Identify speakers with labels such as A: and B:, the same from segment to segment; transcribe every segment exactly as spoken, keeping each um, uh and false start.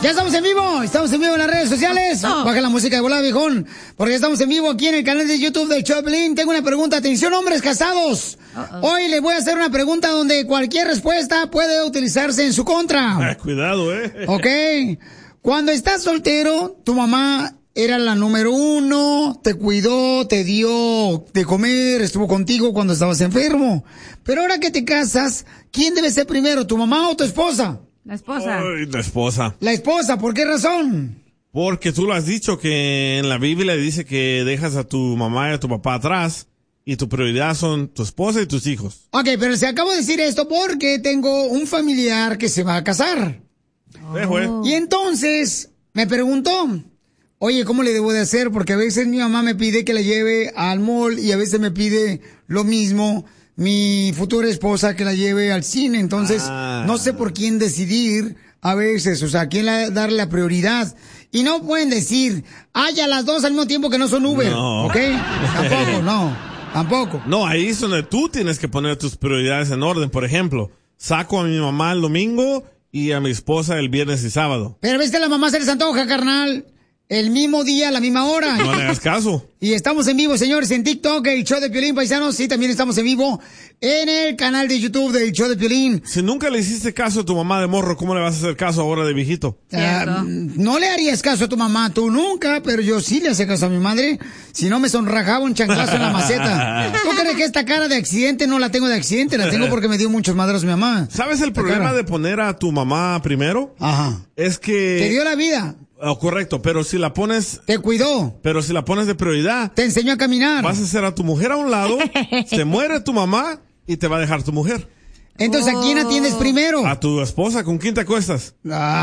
A: Ya estamos en vivo, estamos en vivo en las redes sociales.
B: No.
A: Baja la música de volada, viejón. Porque estamos en vivo aquí en el canal de YouTube del show de Piolín. Tengo una pregunta, atención hombres casados. Uh-oh. Hoy les voy a hacer una pregunta donde cualquier respuesta puede utilizarse en su contra.
C: Ah, cuidado, eh.
A: Ok. Cuando estás soltero, tu mamá era la número uno, te cuidó, te dio de comer, estuvo contigo cuando estabas enfermo. Pero ahora que te casas, ¿quién debe ser primero, tu mamá o tu esposa?
B: La esposa.
C: Ay, la esposa.
A: La esposa, ¿por qué razón?
C: Porque tú lo has dicho que en la Biblia dice que dejas a tu mamá y a tu papá atrás y tu prioridad son tu esposa y tus hijos.
A: Ok, pero se acabo de decir esto porque tengo un familiar que se va a casar.
C: Oh.
A: Y entonces me preguntó, oye, ¿cómo le debo de hacer? Porque a veces mi mamá me pide que la lleve al mall y a veces me pide lo mismo mi futura esposa que la lleve al cine. Entonces, ah. no sé por quién decidir a veces, o sea, a quién la, darle la prioridad. Y no pueden decir, ay, a las dos al mismo tiempo que no son Uber,
C: no.
A: ¿ok? Tampoco, no, tampoco.
C: No, ahí es donde tú tienes que poner tus prioridades en orden. Por ejemplo, saco a mi mamá el domingo y a mi esposa el viernes y sábado.
A: Pero ves que la mamá se les antoja, carnal. El mismo día, a la misma hora.
C: No le hagas caso.
A: Y estamos en vivo, señores, en TikTok, el show de Piolín, paisanos. Sí, también estamos en vivo en el canal de YouTube del show de Piolín.
C: Si nunca le hiciste caso a tu mamá de morro, ¿cómo le vas a hacer caso ahora de viejito?
A: Uh, no le harías caso a tu mamá, tú nunca, pero yo sí le hacía caso a mi madre. Si no, me sonrajaba un chanclazo en la maceta. ¿Tú crees que esta cara de accidente no la tengo de accidente? La tengo porque me dio muchos madrazos mi mamá.
C: ¿Sabes el problema de poner a tu mamá primero?
A: Ajá.
C: Es que...
A: Te dio la vida.
C: Oh, correcto, pero si la pones...
A: Te cuidó.
C: Pero si la pones de prioridad...
A: Te enseñó a caminar.
C: Vas a hacer a tu mujer a un lado, se muere tu mamá y te va a dejar tu mujer.
A: Entonces, ¿a quién atiendes primero?
C: A tu esposa, ¿con quién te acuestas?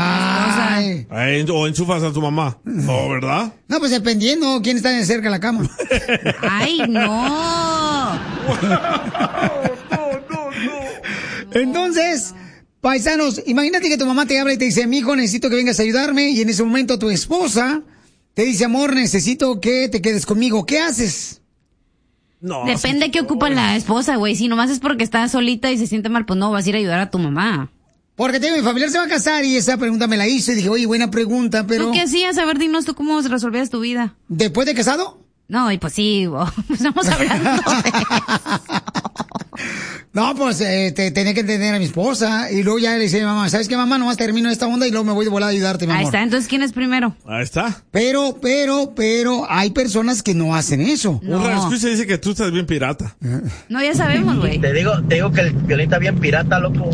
A: Ay.
C: Ay, o enchufas a tu mamá. ¿Oh, verdad?
A: No, pues dependiendo quién está cerca de la cama.
B: Ay, no.
C: no, no, no.
A: Entonces... Paisanos, imagínate que tu mamá te habla y te dice, mijo, necesito que vengas a ayudarme, y en ese momento tu esposa te dice, amor, necesito que te quedes conmigo. ¿Qué haces?
B: No. Depende de qué ocupa la esposa, güey. Si nomás es porque está solita y se siente mal, pues no, vas a ir a ayudar a tu mamá.
A: Porque tengo, mi familiar se va a casar y esa pregunta me la hizo y dije, oye, buena pregunta, pero...
B: ¿Tú qué hacías? A ver, dinos tú cómo resolvías tu vida.
A: ¿Después de casado?
B: No, y pues sí, estamos hablando de eso.
A: No, pues eh, te, tenía que entender a mi esposa. Y luego ya le dice a mi mamá, ¿sabes qué, mamá? Nomás termino esta onda y luego me voy de volada a ayudarte, mi amor.
B: Ahí está, entonces, ¿quién es primero?
C: Ahí está.
A: Pero, pero, pero, hay personas que no hacen eso.
C: No. Un escucha dice que tú estás bien pirata.
B: No, ya sabemos, güey.
D: Te digo, te digo que el Piolín está bien pirata, loco.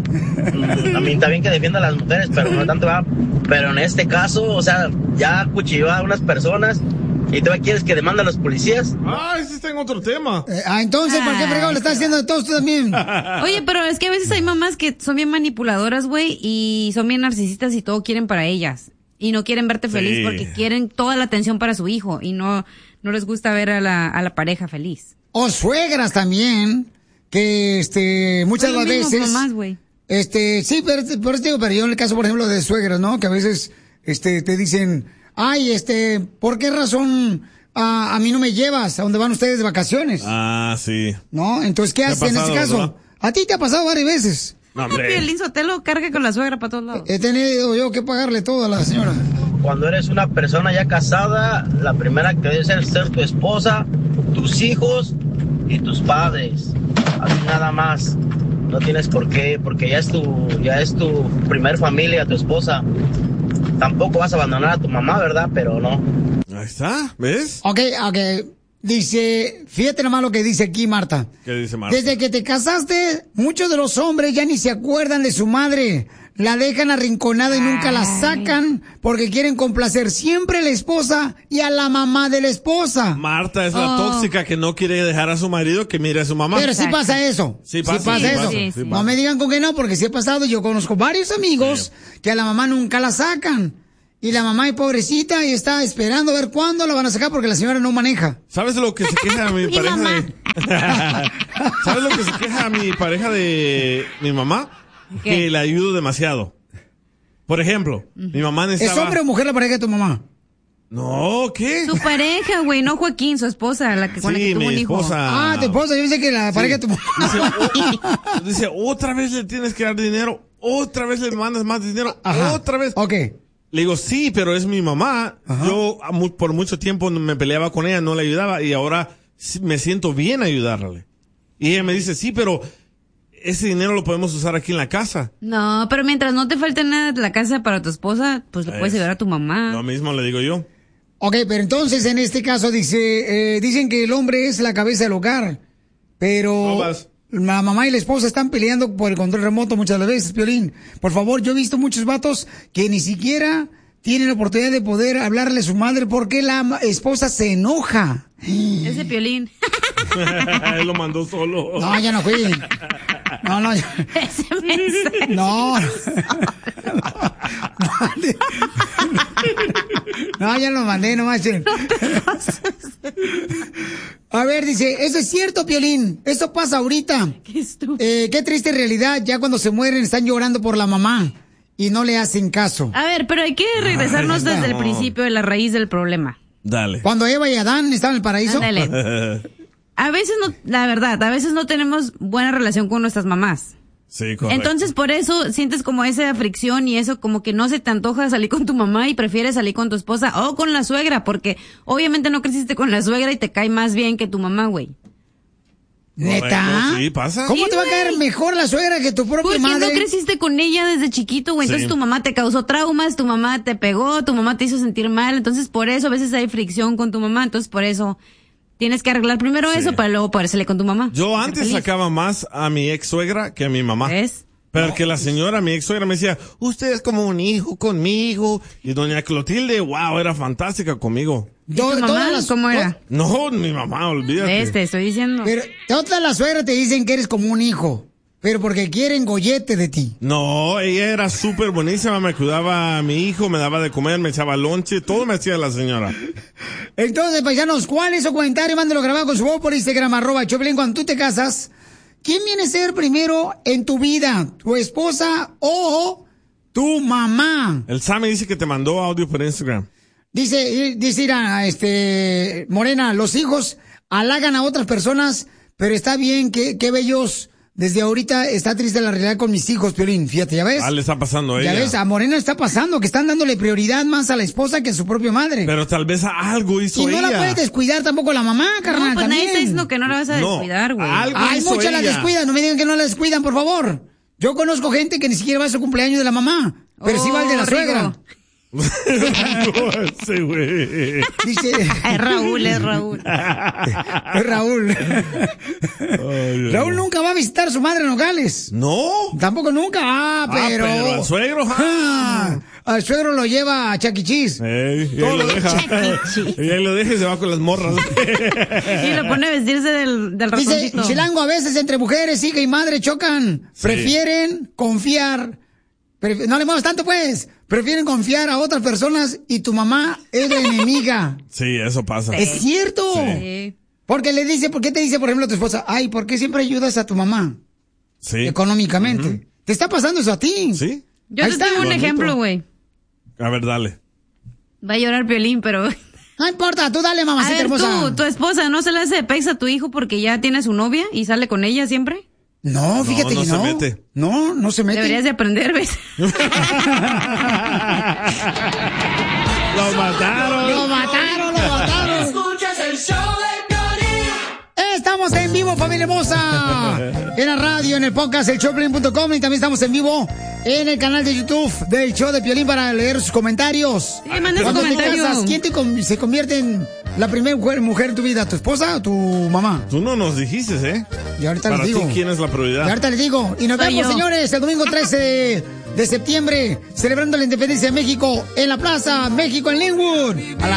D: A mí está bien que defienda a las mujeres, pero no tanto va. Pero en este caso, o sea, ya cuchilló a unas personas. ¿Y tú quieres que demanda a los policías?
C: Ah, ese está en otro tema.
A: Eh, ah, entonces, ¿por qué fregado le estás haciendo de todos tú también?
B: Oye, pero es que a veces hay mamás que son bien manipuladoras, güey, y son bien narcisistas y todo quieren para ellas. Y no quieren verte feliz sí. porque quieren toda la atención para su hijo y no, no les gusta ver a la, a la pareja feliz.
A: O suegras también, que este, muchas
B: Oye,
A: veces...
B: mamás, güey.
A: Este, sí, pero, por eso digo, pero yo en el caso, por ejemplo, de suegras, ¿no? Que a veces, este, te dicen... Ay, este, ¿por qué razón a, a mí no me llevas a donde van ustedes de vacaciones?
C: Ah, sí.
A: ¿No? Entonces, ¿qué haces en ese caso? ¿Verdad? A ti te ha pasado varias veces.
C: No, hombre.
B: Piolín Sotelo carga con la suegra para todos lados.
A: He tenido yo que pagarle todo a la señora.
D: Cuando eres una persona ya casada, la primera que debe ser, ser tu esposa, tus hijos y tus padres. Así nada más. No tienes por qué, porque ya es tu, ya es tu primer familia, tu esposa. Tampoco vas a abandonar a tu mamá, ¿verdad? Pero no.
C: Ahí está, ¿ves?
A: Ok, ok. Dice, fíjate nomás lo que dice aquí Marta.
C: ¿Qué dice Marta?
A: Desde que te casaste, muchos de los hombres ya ni se acuerdan de su madre. La dejan arrinconada y nunca la sacan porque quieren complacer siempre a la esposa y a la mamá de la esposa.
C: Marta es la oh. tóxica que no quiere dejar a su marido que mire a su mamá.
A: Pero sí pasa eso.
C: Sí pasa,
A: sí pasa
C: sí,
A: eso.
C: Sí, sí,
A: no me digan con que no, porque sí ha pasado. Yo conozco varios amigos sí. que a la mamá nunca la sacan. Y la mamá es pobrecita y está esperando a ver cuándo la van a sacar porque la señora no maneja.
C: ¿Sabes lo que se queja mi pareja de... ¿Sabes lo que se queja mi pareja de mi mamá? ¿Qué? Que le ayudo demasiado. Por ejemplo, uh-huh. mi mamá necesitaba...
A: ¿Es hombre o mujer la pareja de tu mamá?
C: No, ¿qué?
B: Su pareja, güey, no Joaquín, su esposa, la que con
C: sí,
B: la que tuvo
C: mi
B: un hijo.
C: Esposa.
A: Ah, tu esposa, yo pensé que la sí. pareja de tu mamá.
C: Dice, dice, otra vez le tienes que dar dinero, otra vez le mandas más dinero, Ajá. otra vez.
A: Ok.
C: Le digo, sí, pero es mi mamá. Ajá. Yo por mucho tiempo me peleaba con ella, no le ayudaba y ahora me siento bien ayudarle. Y ella me dice, sí, pero ese dinero lo podemos usar aquí en la casa.
B: No, pero mientras no te falte nada de la casa para tu esposa, pues le puedes ayudar a tu mamá.
C: Lo mismo le digo yo.
A: Ok, pero entonces en este caso dice, eh, dicen que el hombre es la cabeza del hogar, pero no la mamá y la esposa están peleando por el control remoto muchas veces, Piolín. Por favor, yo he visto muchos vatos que ni siquiera tienen la oportunidad de poder hablarle a su madre porque la esposa se enoja.
B: Ese Piolín.
C: Él lo mandó solo.
A: No, ya no fui. No, no. Ya.
B: Ese mensaje.
A: No. No, no, ya lo mandé, no más. A ver, dice, eso es cierto, Piolín. Esto pasa ahorita.
B: Qué estúpido.
A: Eh, qué triste realidad. Ya cuando se mueren están llorando por la mamá y no le hacen caso.
B: A ver, pero hay que regresarnos Ay, desde no. el principio de la raíz del problema.
C: Dale.
A: Cuando Eva y Adán estaban en el paraíso.
B: Dale. A veces no, la verdad, a veces no tenemos buena relación con nuestras mamás.
C: Sí, correcto.
B: Entonces, por eso sientes como esa fricción y eso como que no se te antoja salir con tu mamá y prefieres salir con tu esposa o con la suegra, porque obviamente no creciste con la suegra y te cae más bien que tu mamá, güey.
A: ¿Neta?
C: Sí, pasa.
A: ¿Cómo
B: sí,
A: te va a caer mejor la suegra que tu propia
B: Porque
A: madre?
B: Porque no creciste con ella desde chiquito, güey. Entonces sí. Tu mamá te causó traumas, tu mamá te pegó, tu mamá te hizo sentir mal. Entonces, por eso a veces hay fricción con tu mamá. Entonces, por eso tienes que arreglar primero sí. eso para luego poder salir con tu mamá.
C: Yo antes sacaba más a mi ex suegra que a mi mamá.
B: ¿Ves?
C: Pero que la señora, mi ex suegra, me decía, usted es como un hijo conmigo. Y doña Clotilde, wow, era fantástica conmigo.
B: ¿Y tu mamá las, cómo era?
C: No, mi mamá, olvídate.
B: Este, estoy diciendo.
A: Pero todas las suegras te dicen que eres como un hijo, pero porque quieren gollete de ti.
C: No, ella era súper buenísima, me cuidaba a mi hijo, me daba de comer, me echaba lonche, todo me hacía la señora.
A: Entonces, paisanos, ¿cuál es su comentario? Mándalo grabado con su voz por Instagram, arroba Choplin. Cuando tú te casas, ¿quién viene a ser primero en tu vida? ¿Tu esposa o tu mamá?
C: El Sammy dice que te mandó audio por Instagram.
A: Dice, dice Ira, este, Morena, los hijos halagan a otras personas, pero está bien, que, qué bellos. Desde ahorita está triste la realidad con mis hijos, Piolín, fíjate, ¿ya ves?
C: Ah, le está pasando a ella.
A: Ya ves, a Morena está pasando, que están dándole prioridad más a la esposa que a su propia madre.
C: Pero tal vez algo hizo ella.
A: Y no ella. La puedes descuidar tampoco la mamá, carnal,
B: no, pues
A: también.
B: nadie está diciendo que no la vas a descuidar, güey.
C: No,
A: Ay, muchas
C: ella.
A: la descuidan, no me digan que no la descuidan, por favor. Yo conozco gente que ni siquiera va a su cumpleaños de la mamá, pero oh, sí va al de la Rigo. Suegra.
C: Sí, güey.
A: Dice,
B: es Raúl, es Raúl.
A: Es Raúl. Ay, Raúl nunca va a visitar a su madre en Nogales.
C: No.
A: Tampoco nunca. Ah, pero.
C: Ah, pero al suegro.
A: Ah, al suegro lo lleva a Chuck E. Cheese.
C: Ey, y ahí lo deja. Y ahí lo deja y se va con las morras.
B: Y lo pone a vestirse del, del ratoncito.
A: Dice, Chilango, a veces entre mujeres, hija y madre chocan. Sí. Prefieren confiar. Pref- no le muevas tanto, pues. Prefieren confiar a otras personas y tu mamá es la enemiga.
C: Sí, eso pasa.
A: Es cierto.
B: Sí.
A: Porque le dice, ¿por qué te dice, por ejemplo, tu esposa? Ay, ¿por qué siempre ayudas a tu mamá?
C: Sí.
A: Económicamente.
C: Uh-huh.
A: ¿Te está pasando eso a ti?
C: Sí.
B: Yo Ahí te está. tengo un Bonito. ejemplo, güey.
C: A ver, dale.
B: Va a llorar Piolín, pero...
A: No importa, tú dale, mamacita
B: a ver,
A: hermosa.
B: tú, tu esposa, ¿no se le hace de pex a tu hijo porque ya tiene su novia y sale con ella siempre?
A: No, fíjate
C: no, no
A: que no.
C: Se mete.
A: No, no se mete.
B: Deberías de aprender, ¿ves?
C: ¡Lo mataron!
A: ¡Lo mataron, lo mataron!
E: Escuchas el show de Piolín.
A: Estamos en vivo, familia hermosa. En la radio, en el podcast, el showplin punto com. Y también estamos en vivo en el canal de YouTube del show de Piolín para leer sus comentarios.
B: Sí, manda su comentario.
A: Casas, ¿quién te com- se convierte en la primera mujer, mujer en tu vida? ¿Tu esposa o tu mamá?
C: Tú no nos dijiste, ¿eh?
A: Y ahorita
C: Para
A: les digo.
C: ti, ¿quién es la prioridad?
A: Y ahorita les digo. Y nos
B: Soy
A: vemos,
B: yo.
A: señores, el domingo trece de septiembre, celebrando la independencia de México en la Plaza México en Linwood. A